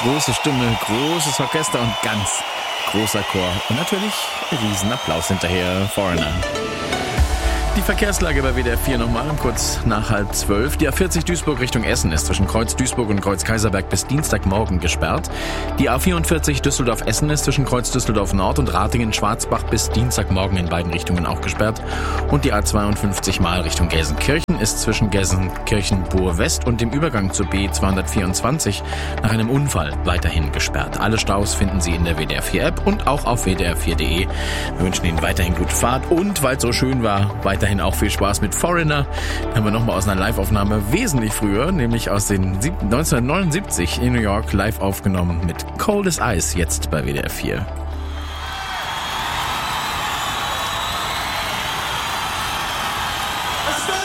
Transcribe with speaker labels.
Speaker 1: große Stimme, großes Orchester und ganz großer Chor. Und natürlich ein Riesenapplaus hinterher, Foreigner. Die Verkehrslage bei WDR 4 nochmal kurz nach 11:30. Die A40 Duisburg Richtung Essen ist zwischen Kreuz Duisburg und Kreuz Kaiserberg bis Dienstagmorgen gesperrt. Die A44 Düsseldorf-Essen ist zwischen Kreuz Düsseldorf Nord und Ratingen-Schwarzbach bis Dienstagmorgen in beiden Richtungen auch gesperrt. Und die A52 Mal Richtung Gelsenkirchen ist zwischen Gelsenkirchen-Bur-West und dem Übergang zur B224 nach einem Unfall weiterhin gesperrt. Alle Staus finden Sie in der WDR 4 App und auch auf wdr4.de. Wir wünschen Ihnen weiterhin gute Fahrt und, weil es so schön war, weiterhin auch viel Spaß mit Foreigner. Da haben wir nochmal aus einer Live-Aufnahme wesentlich früher, nämlich aus den 1979 in New York live aufgenommen mit Cold as Ice, jetzt bei WDR 4.
Speaker 2: Let's go!